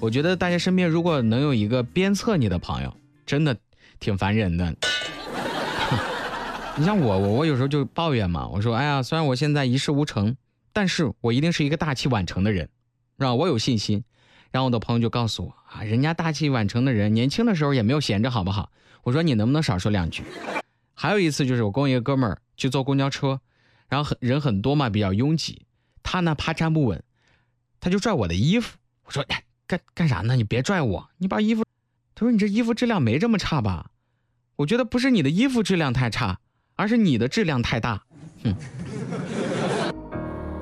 我觉得大家身边如果能有一个鞭策你的朋友，真的挺烦人的。你像我有时候就抱怨嘛，我说哎呀，虽然我现在一事无成，但是我一定是一个大器晚成的人，让我有信心。然后我的朋友就告诉我啊，人家大器晚成的人年轻的时候也没有闲着好不好？我说你能不能少说两句？还有一次就是我跟我一个哥们儿去坐公交车，然后人很多嘛，比较拥挤，他呢怕站不稳，他就拽我的衣服。我说哎，干啥呢？你别拽我，你把衣服。他说你这衣服质量没这么差吧？我觉得不是你的衣服质量太差，而是你的质量太大。